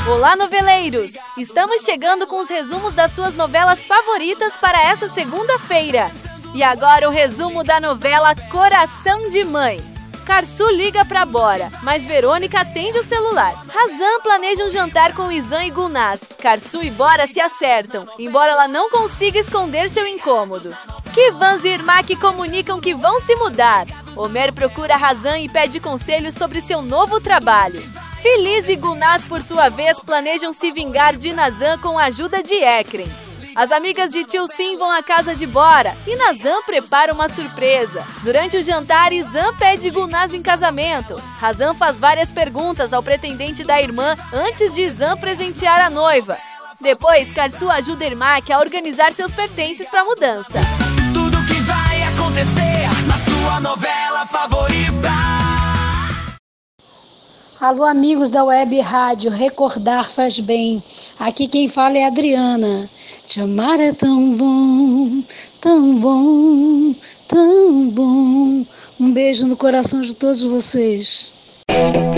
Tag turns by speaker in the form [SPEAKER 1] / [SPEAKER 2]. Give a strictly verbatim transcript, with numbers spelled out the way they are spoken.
[SPEAKER 1] Olá, noveleiros! Estamos chegando com os resumos das suas novelas favoritas para essa segunda-feira. E agora o resumo da novela Coração de Mãe. Carsu liga pra Bora, mas Verônica atende o celular. Razan planeja um jantar com Izan e Gulnaz. Carsu e Bora se acertam, embora ela não consiga esconder seu incômodo. Kivan e Irmak comunicam que vão se mudar. Homer procura Razan e pede conselhos sobre seu novo trabalho. Feliz e Gulnaz, por sua vez, planejam se vingar de Nazan com a ajuda de Ekren. As amigas de Tio Sim vão à casa de Bora e Nazan prepara uma surpresa. Durante o jantar, Izan pede Gulnaz em casamento. Razan faz várias perguntas ao pretendente da irmã antes de Izan presentear a noiva. Depois, Carsu ajuda Irmak a organizar seus pertences para a mudança.
[SPEAKER 2] Tudo que vai acontecer na sua novela favorita.
[SPEAKER 3] Alô, amigos da Web Rádio, recordar faz bem. Aqui quem fala é a Adriana. Te amar é tão bom, tão bom, tão bom. Um beijo no coração de todos vocês.